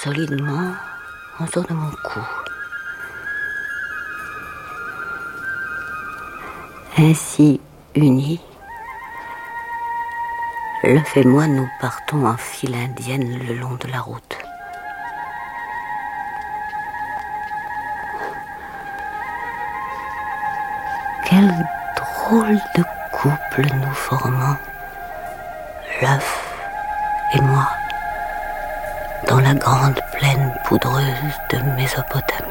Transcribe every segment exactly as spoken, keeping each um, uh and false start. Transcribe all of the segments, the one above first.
solidement autour de mon cou. Ainsi unis, l'œuf et moi nous partons en file indienne le long de la route. Quel drôle de couple nous formons, l'œuf et moi, dans la grande plaine poudreuse de Mésopotamie.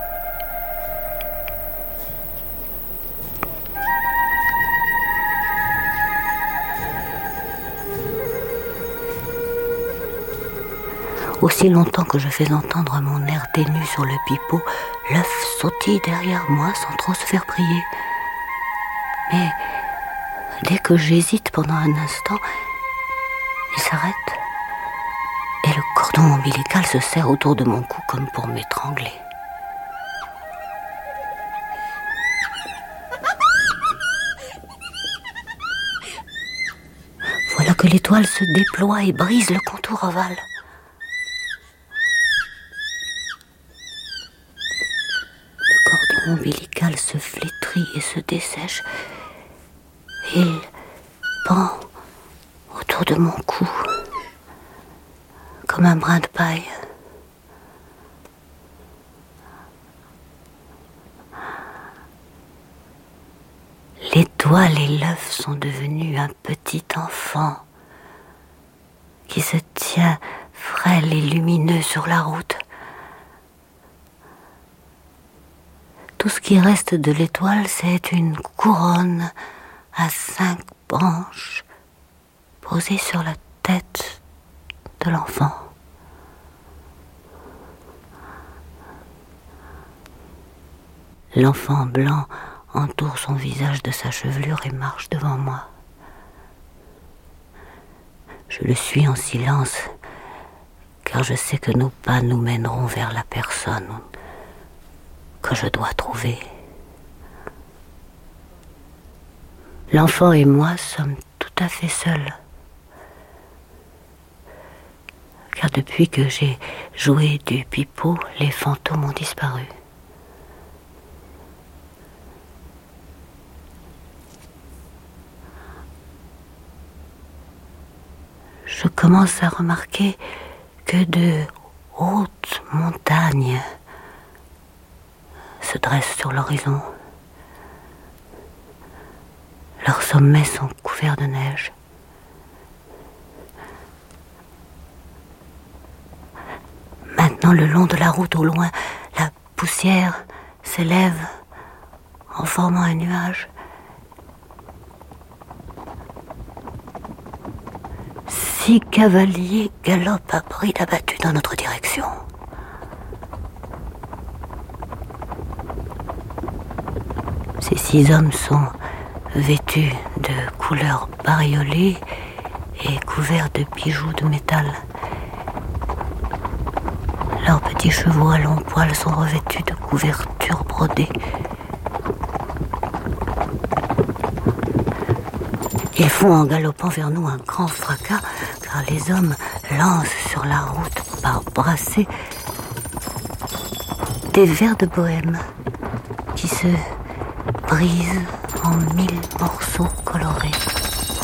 Aussi longtemps que je fais entendre mon air ténu sur le pipeau, l'œuf sautille derrière moi sans trop se faire prier. Mais dès que j'hésite pendant un instant, il s'arrête et le cordon ombilical se serre autour de mon cou comme pour m'étrangler. Voilà que l'étoile se déploie et brise le contour ovale. Le cordon ombilical se flétrit et se dessèche. Il pend autour de mon cou comme un brin de paille. L'étoile et l'œuf sont devenus un petit enfant qui se tient frêle et lumineux sur la route. Tout ce qui reste de l'étoile, c'est une couronne à cinq branches posées sur la tête de l'enfant. L'enfant blanc entoure son visage de sa chevelure et marche devant moi. Je le suis en silence, car je sais que nos pas nous mèneront vers la personne que je dois trouver. L'enfant et moi sommes tout à fait seuls. Car depuis que j'ai joué du pipeau, les fantômes ont disparu. Je commence à remarquer que de hautes montagnes se dressent sur l'horizon. Leurs sommets sont couverts de neige. Maintenant, le long de la route au loin, la poussière s'élève en formant un nuage. Six cavaliers galopent à bride abattue dans notre direction. Ces six hommes sont vêtus de couleurs bariolées et couverts de bijoux de métal. Leurs petits chevaux à longs poils sont revêtus de couvertures brodées. Ils font en galopant vers nous un grand fracas, car les hommes lancent sur la route par brassées des vers de bohème qui se brisent en mille morceaux colorés.